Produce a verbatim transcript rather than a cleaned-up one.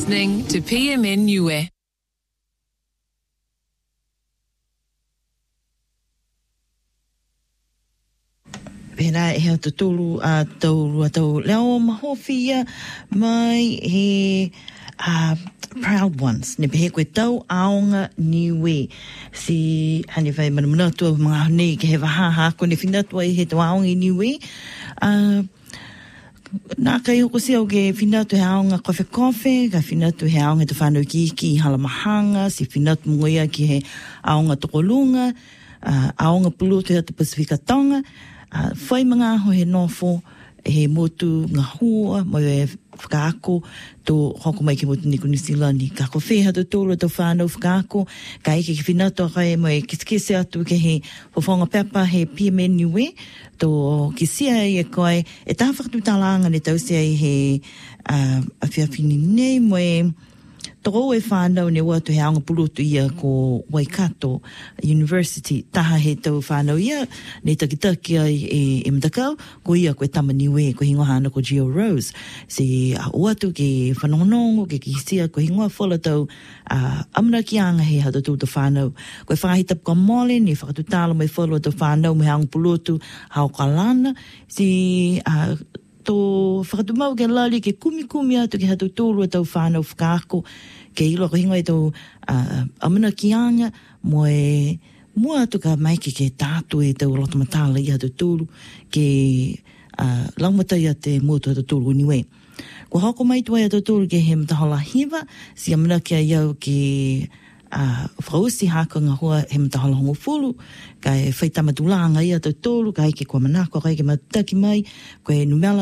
listening to P M N Niue. Pena e hea tutulu a tau a tau leo mahofia mai he uh, proud ones. Ne pehe koe tau aonga niwe. Si hane whai manamunatua mga hone ke he wahaha ko ne whinatua i he tau aonga niwe. Uh, Nā kai hoko se au ke whinatu he aonga kofe kofe, ka whinatu he aonga te whanau ki ki i Halamahanga, si whinatu mungoia ki he aonga tokolunga, uh, aonga pulutu hea te Pasifika Tonga. Uh, whai mga aho he nofo he motu ngā hua mo e whakaako tō hoko mai ki motu niku Nisilani ka ko wheha tō tōru tō whānau whakaako ka eke ki whinatu kai mo e kisikese atu ke he whawhonga pepa he P M N Niue tō kisia e koe e tā whakatu tālanga ne tausia i he uh, a whiawhini nei mo e tō e whānau ne watu he aonga pulutu ia ko Waikato University taha he tau whānau ia ne takitaki ai e, e mtakau ko ia ko e tamaniwe ko hingoa hana ko Geo Rose si a uatu ke whanongonongo ke kisia ko hingoa whala tau uh, amna ki anga he hata tū tō whānau ko e whakahitap ka mole ne whakatu tāla mai whala tō whānau me aonga pulutu hao kalana si uh, tō whakatumau ke lali ke kumi kumi atu ke hatu tōrua tau whānau whakaako ke ilo ko hingo e tō uh, amana kianga mo e mua atu ka maike ke tātu e tau rotamatala i hatu tōru ke uh, laumatai a te motu hatu tōru niwe. Ko hako mai tua e hatu tōru ke he mtahola hiva si amana kia iau ke Uh, whausi haka ngā hua he mtahala hongo fulu, ka e whaitamatulanga ia tau tōru, ka eke kua manako, ka eke mataki mai, ko e numela